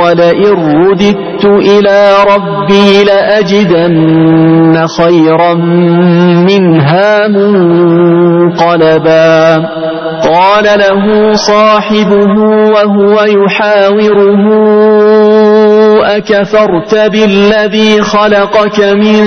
ولئن رددت إلى ربي لأجدن خيرا منها منقلبا قال له صاحبه وهو يحاوره أكفرت بالذي خلقك من